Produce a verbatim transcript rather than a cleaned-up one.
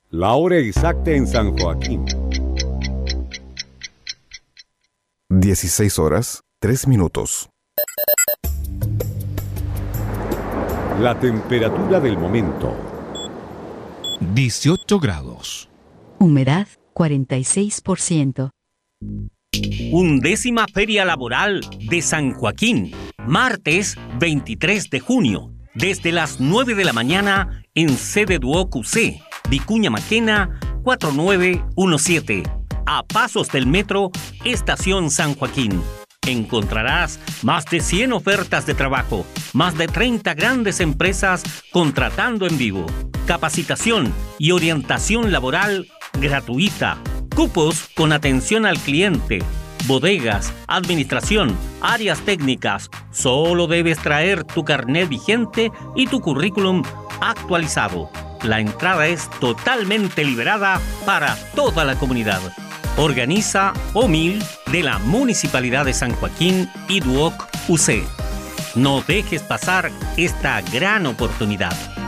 La hora exacta en San Joaquín. dieciséis horas, tres minutos. La temperatura del momento. dieciocho grados. Humedad cuarenta y seis por ciento. Undécima Feria Laboral de San Joaquín, martes veintitrés de junio, desde las nueve de la mañana en sede Duoc U C, Vicuña Maquena, cuatro nueve uno siete, a pasos del metro, Estación San Joaquín. Encontrarás más de cien ofertas de trabajo, más de treinta grandes empresas contratando en vivo, capacitación y orientación laboral gratuita, cupos con atención al cliente, bodegas, administración, áreas técnicas. Solo debes traer tu carnet vigente y tu currículum actualizado. La entrada es totalmente liberada para toda la comunidad. Organiza O M I L de la Municipalidad de San Joaquín y Duoc U C. No dejes pasar esta gran oportunidad.